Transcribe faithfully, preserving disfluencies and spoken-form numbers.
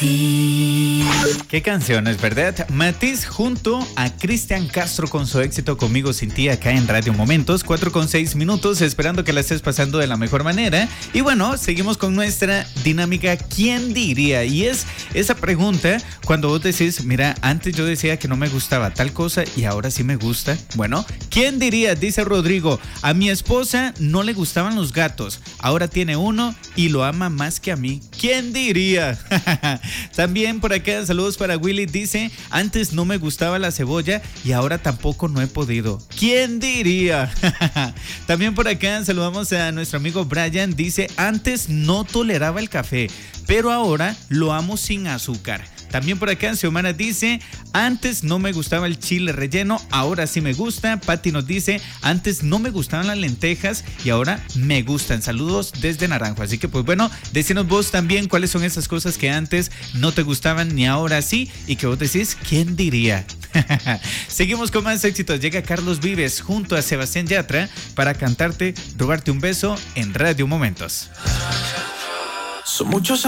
ti. Qué canciones, ¿verdad? Matiz junto a Cristian Castro con su éxito Conmigo Sin Ti acá en Radio Momentos, cuatro con seis minutos, esperando que la estés pasando de la mejor manera. Y bueno, seguimos con nuestra dinámica ¿quién diría? Y es esa pregunta cuando vos decís, mira, antes yo decía que no me gustaba tal cosa y ahora sí me gusta. Bueno, ¿quién diría? Dice Rodrigo, a mi esposa no le gustaban los gatos, ahora tiene uno y lo ama más que a mí. ¿Quién diría? También por acá, saludos para Willy, dice, antes no me gustaba la cebolla y ahora tampoco no he podido. ¿Quién diría? También por acá saludamos a nuestro amigo Brian, dice, antes no toleraba el café, pero ahora lo amo sin azúcar. También por acá Xiomara dice, antes no me gustaba el chile relleno, ahora sí me gusta. Patti nos dice, antes no me gustaban las lentejas y ahora me gustan. Saludos desde Naranjo. Así que pues bueno, decinos vos también cuáles son esas cosas que antes no te gustaban ni ahora sí y que vos decís, ¿quién diría? Seguimos con más éxitos. Llega Carlos Vives junto a Sebastián Yatra para cantarte Robarte un beso en Radio Momentos. Son muchos